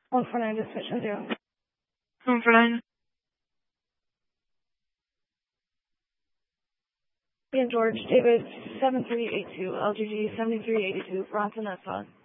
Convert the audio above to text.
149, dispatch 0. 149. Ian George, David 7382, LGG 7382, Bronson, that's fine.